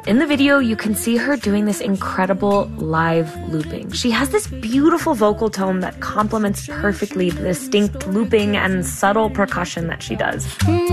In the video, you can see her doing this incredible live looping. She has this beautiful vocal tone that complements perfectly the distinct looping and subtle percussion that she does.